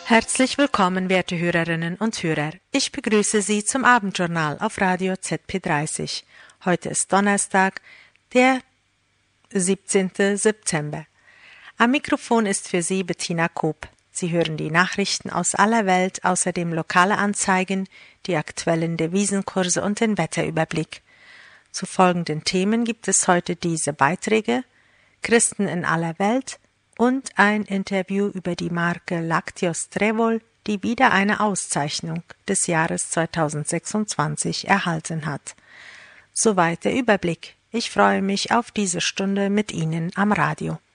Herzlich willkommen, werte Hörerinnen und Hörer. Ich begrüße Sie zum Abendjournal auf Radio ZP30. Heute ist Donnerstag, der 17. September. Am Mikrofon ist für Sie Bettina Koop. Sie hören die Nachrichten aus aller Welt, außerdem lokale Anzeigen, die aktuellen Devisenkurse und den Wetterüberblick. Zu folgenden Themen gibt es heute diese Beiträge: Christen in aller Welt und ein Interview über die Marke Lácteos Trébol, die wieder eine Auszeichnung des Jahres 2026 erhalten hat. Soweit der Überblick. Ich freue mich auf diese Stunde mit Ihnen am Radio.